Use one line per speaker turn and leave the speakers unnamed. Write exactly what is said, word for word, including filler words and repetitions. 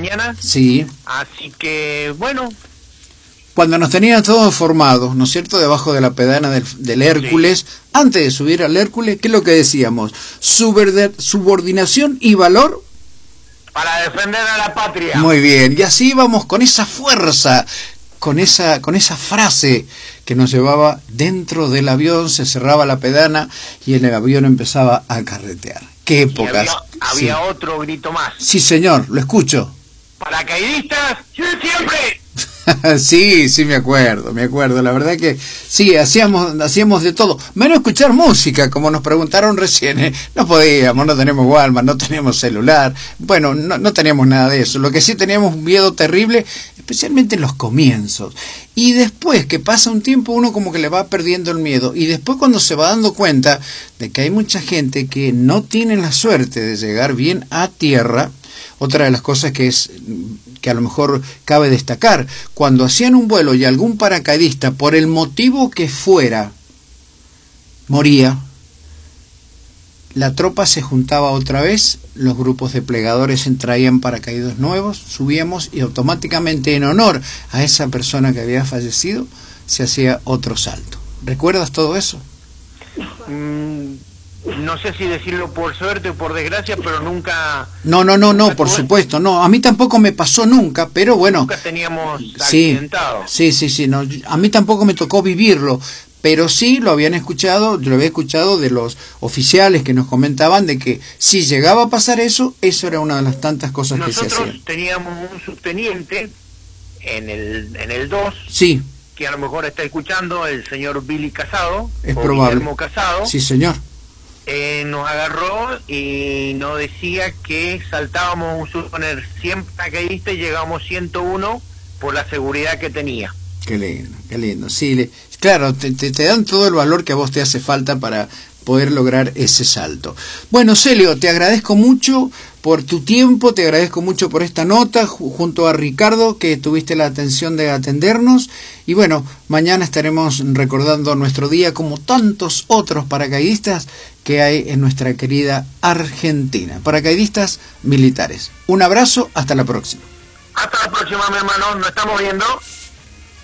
mañana.
Sí.
Así que, bueno.
Cuando nos tenían todos formados, ¿no es cierto?, debajo de la pedana del, del Hércules, sí. Antes de subir al Hércules, ¿qué es lo que decíamos? Subordinación y valor
para defender a la patria.
Muy bien, y así íbamos con esa fuerza, con esa, con esa frase que nos llevaba dentro del avión, se cerraba la pedana y el avión empezaba a carretear. ¡Qué épocas!
Había, había sí. otro grito más.
Sí, señor, lo escucho.
Paracaidistas, siempre.
Sí, sí me acuerdo, me acuerdo, la verdad que sí, hacíamos hacíamos de todo, menos escuchar música, como nos preguntaron recién, ¿eh? No podíamos, no tenemos Walkman, no teníamos celular, bueno, no, no teníamos nada de eso, lo que sí teníamos un miedo terrible, especialmente en los comienzos, y después que pasa un tiempo uno como que le va perdiendo el miedo, y después cuando se va dando cuenta de que hay mucha gente que no tiene la suerte de llegar bien a tierra. Otra de las cosas que es que a lo mejor cabe destacar, cuando hacían un vuelo y algún paracaidista, por el motivo que fuera, moría, la tropa se juntaba otra vez, los grupos de plegadores traían paracaídas nuevos, subíamos y automáticamente en honor a esa persona que había fallecido se hacía otro salto. ¿Recuerdas todo eso?
Mm. No sé si decirlo por suerte o por desgracia, pero nunca...
No, no, no, no, por supuesto, no. A mí tampoco me pasó nunca, pero bueno...
Nunca teníamos accidentado.
Sí, sí, sí, no. A mí tampoco me tocó vivirlo, pero sí lo habían escuchado, yo lo había escuchado de los oficiales que nos comentaban de que si llegaba a pasar eso, eso era una de las tantas cosas
Nosotros
que se hacían.
Nosotros teníamos un subteniente en el en el dos...
Sí.
Que a lo mejor está escuchando, el señor Billy Casado.
Es
o
probable.
Guillermo Casado.
Sí, señor.
Eh, nos agarró y nos decía que saltábamos, suponer, cien paracaidistas y llegábamos ciento uno por la seguridad que tenía.
Qué lindo, qué lindo. Sí, le, claro, te, te, te dan todo el valor que a vos te hace falta para poder lograr ese salto. Bueno, Celio, te agradezco mucho por tu tiempo, te agradezco mucho por esta nota, junto a Ricardo, que tuviste la atención de atendernos, y bueno, mañana estaremos recordando nuestro día como tantos otros paracaidistas que hay en nuestra querida Argentina, paracaidistas militares. Un abrazo, hasta la próxima.
Hasta la próxima, mi hermano, nos estamos viendo.